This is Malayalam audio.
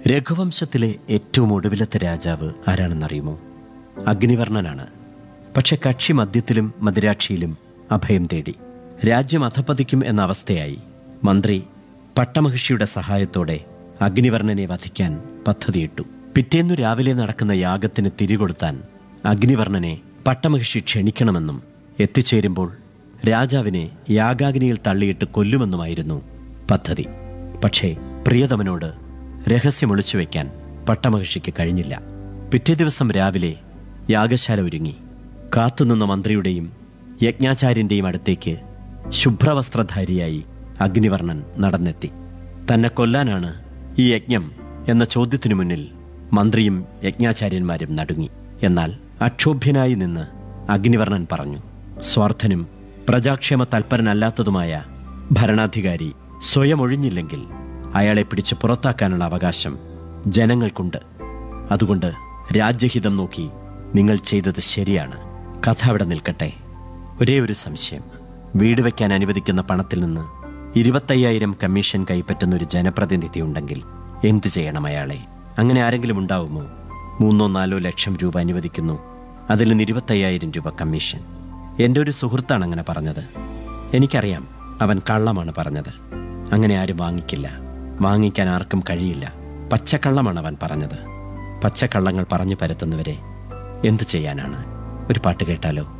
രഘുവംശത്തിലെ ഏറ്റവും ഒടുവിലത്തെ രാജാവ് ആരാണെന്നറിയുമോ? അഗ്നിവർണ്ണനാണ്. പക്ഷെ കക്ഷി മദ്യത്തിലും മദിരാക്ഷിയിലും അഭയം തേടി. രാജ്യം അധപ്പതിക്കും എന്ന അവസ്ഥയായി. മന്ത്രി പട്ടമഹിഷിയുടെ സഹായത്തോടെ അഗ്നിവർണ്ണനെ വധിക്കാൻ പദ്ധതിയിട്ടു. പിറ്റേന്നു രാവിലെ നടക്കുന്ന യാഗത്തിന് തിരികൊടുത്താൻ അഗ്നിവർണ്ണനെ പട്ടമഹിഷി ക്ഷണിക്കണമെന്നും എത്തിച്ചേരുമ്പോൾ രാജാവിനെ യാഗാഗ്നിയിൽ തള്ളിയിട്ട് കൊല്ലുമെന്നുമായിരുന്നു പദ്ധതി. പക്ഷേ പ്രിയതമനോട് രഹസ്യമൊളിച്ചു വയ്ക്കാൻ പട്ടമഹിഷിക്ക് കഴിഞ്ഞില്ല. പിറ്റേ ദിവസം രാവിലെ യാഗശാല ഒരുങ്ങി. കാത്തുനിന്ന മന്ത്രിയുടെയും യജ്ഞാചാര്യൻ്റെയും അടുത്തേക്ക് ശുഭ്രവസ്ത്രധാരിയായി അഗ്നിവർണ്ണൻ നടന്നെത്തി. തന്നെ കൊല്ലാനാണ് ഈ യജ്ഞം എന്ന ചോദ്യത്തിനു മുന്നിൽ മന്ത്രിയും യജ്ഞാചാര്യന്മാരും നടുങ്ങി. എന്നാൽ അക്ഷോഭ്യനായി നിന്ന് അഗ്നിവർണ്ണൻ പറഞ്ഞു, സ്വാർത്ഥനും പ്രജാക്ഷേമ തൽപരനല്ലാത്തതുമായ ഭരണാധികാരി സ്വയം ഒഴിഞ്ഞില്ലെങ്കിൽ അയാളെ പിടിച്ച് പുറത്താക്കാനുള്ള അവകാശം ജനങ്ങൾക്കുണ്ട്. അതുകൊണ്ട് രാജ്യഹിതം നോക്കി നിങ്ങൾ ചെയ്തത് ശരിയാണ്. കഥ അവിടെ നിൽക്കട്ടെ. ഒരേ ഒരു സംശയം. വീട് വയ്ക്കാൻ അനുവദിക്കുന്ന പണത്തിൽ നിന്ന് 25,000 കമ്മീഷൻ കൈപ്പറ്റുന്ന ഒരു ജനപ്രതിനിധി ഉണ്ടെങ്കിൽ എന്തു ചെയ്യണം അയാളെ? അങ്ങനെ ആരെങ്കിലും ഉണ്ടാവുമോ? 3-4 ലക്ഷം രൂപ അനുവദിക്കുന്നു, അതിൽ നിന്ന് 25,000 രൂപ കമ്മീഷൻ. എൻ്റെ ഒരു സുഹൃത്താണ് അങ്ങനെ പറഞ്ഞത്. എനിക്കറിയാം അവൻ കള്ളമാണ് പറഞ്ഞത്. അങ്ങനെ ആരും വാങ്ങിക്കില്ല, വാങ്ങിക്കാൻ ആർക്കും കഴിയില്ല. പച്ചക്കള്ളമാണ് അവൻ പറഞ്ഞത്. പച്ചക്കള്ളങ്ങൾ പറഞ്ഞു പരത്തുന്നവരെ എന്തു ചെയ്യാനാണ്? ഒരു പാട്ട് കേട്ടാലോ?